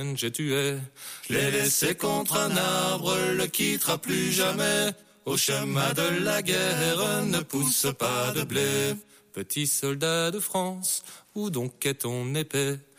j'ai tué. Je l'ai laissé contre un arbre, le quittera plus jamais. Au chemin de la guerre ne pousse pas de blé. Petit soldat de France, où donc est ton épée?